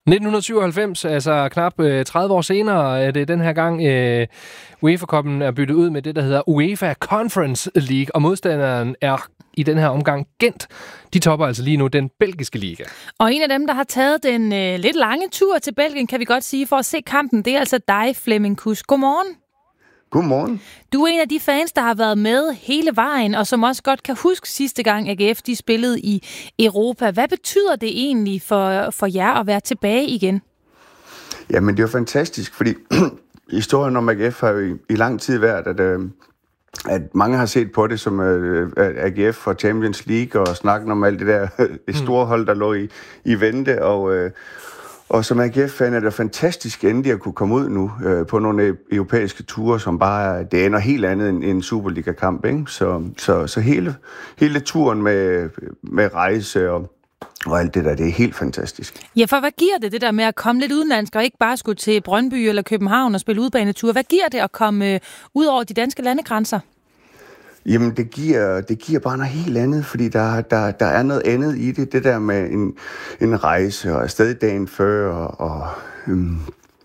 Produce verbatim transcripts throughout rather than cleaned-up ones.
nitten syvoghalvfems, altså knap tredive år senere, er det den her gang øh, UEFA-cuppen er byttet ud med det, der hedder UEFA Conference League, og modstanderen er i den her omgang Gent. De topper altså lige nu den belgiske liga. Og en af dem, der har taget den øh, lidt lange tur til Belgien, kan vi godt sige, for at se kampen, det er altså dig, Flemming Kuss. Godmorgen. Godmorgen. Du er en af de fans, der har været med hele vejen, og som også godt kan huske sidste gang A G F de spillede i Europa. Hvad betyder det egentlig for, for jer at være tilbage igen? Jamen, det er jo fantastisk, fordi historien om A G F har jo i, i lang tid været, at, øh, at mange har set på det som øh, A G F og Champions League, og snakken om alt det der det store hold, der lå i, i vente, og... Øh, Og som A G F-fan er det fantastisk endelig at kunne komme ud nu øh, på nogle europæiske ture, som bare det ender helt andet end en Superliga-kamp, ikke? Så, så, så hele, hele turen med, med rejse og, og alt det der, det er helt fantastisk. Ja, for hvad giver det, det der med at komme lidt udenlandsk og ikke bare skulle til Brøndby eller København og spille udbaneture? Hvad giver det at komme øh, ud over de danske landegrænser? Jamen, det giver, det giver bare noget helt andet, fordi der, der, der er noget andet i det. Det der med en, en rejse og afsted dagen før, og, og øhm,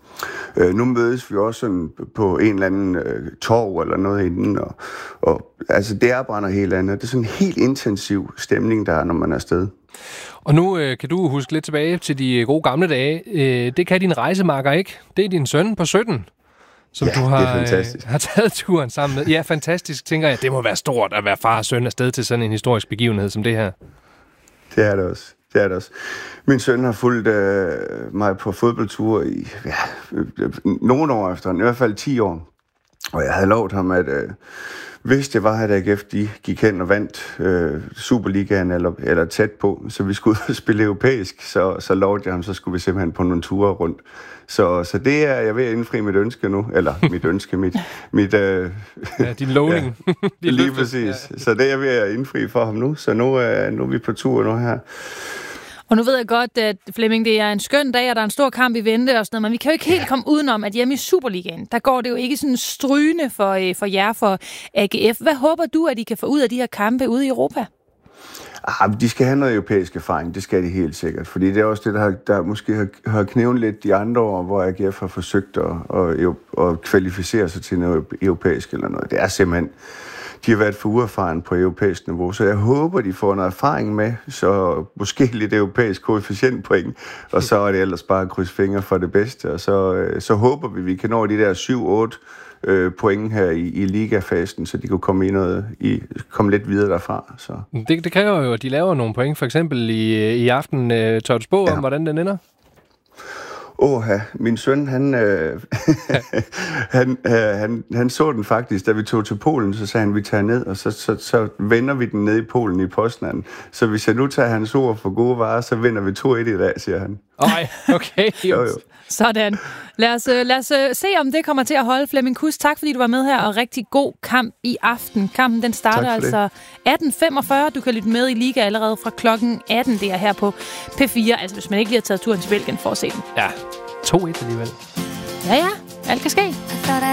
øh, nu mødes vi også sådan på en eller anden øh, torv eller noget inden, og, og altså, det er bare noget helt andet. Det er sådan en helt intensiv stemning, der er, når man er afsted. Og nu øh, kan du huske lidt tilbage til de gode gamle dage. Øh, det kan din rejsemarker ikke. Det er din søn på sytten. Som ja, du har, øh, har taget turen sammen med. Ja, fantastisk, tænker jeg. Det må være stort at være far og søn afsted til sådan en historisk begivenhed som det her. Det er det også. Det er det også. Min søn har fulgt øh, mig på fodboldture i ja, øh, nogle år efter, i hvert fald ti år. Og jeg havde lovet ham, at øh, hvis det var, at A G F de gik hen og vandt øh, Superligaen eller, eller tæt på, så vi skulle ud og spille europæisk, så, så lovede jeg ham, så skulle vi simpelthen på nogle ture rundt. Så, så det er jeg ved at indfri mit ønske nu, eller mit ønske, mit... mit øh, ja, din lovning. ja, din lige løfte. præcis. Ja. Så det er jeg ved at indfri for ham nu, så nu, øh, nu er vi på tur nu her. Og nu ved jeg godt, at Flemming, det er en skøn dag, og der er en stor kamp i vente og sådan noget, men vi kan jo ikke helt ja. komme udenom, at hjemme i Superligaen, der går det jo ikke sådan strygende for, for jer, for A G F. Hvad håber du, at I kan få ud af de her kampe ude i Europa? Ah, de skal have noget europæisk erfaring, det skal de helt sikkert, fordi det er også det, der, har, der måske har, har knævet lidt de andre år, hvor A G F har forsøgt at, at, at kvalificere sig til noget europæisk eller noget. Det er simpelthen, de har været for uerfaren på europæisk niveau, så jeg håber, de får noget erfaring med, så måske lidt europæisk koefficientpoint, og så er det ellers bare at krydse fingre for det bedste, og så, så håber vi, vi kan nå de der syv otte point her i, i ligafasen, så de kunne komme, i noget, i, komme lidt videre derfra. Så. Det, det kræver jo, at de laver nogle point, for eksempel i, i aften. Tør du spå ja. om, hvordan den ender? Åh, min søn, han, øh, han, øh, han, han så den faktisk, da vi tog til Polen, så sagde han, vi tager ned, og så, så, så vender vi den ned i Polen i Poznan. Så hvis jeg nu tager hans ord for gode varer, så vinder vi to et i dag, siger han. Ej, okay. jo, jo. Sådan. Lad os, lad os se, om det kommer til at holde. Flemming Kuss, tak fordi du var med her, og rigtig god kamp i aften. Kampen den starter altså atten femogfyrre. Du kan lytte med i Liga allerede fra klokken atten. Det er her på P fire. Altså hvis man ikke lige har taget turen til Belgien for at se den. Ja, to et alligevel. Ja, ja. Alt kan ske.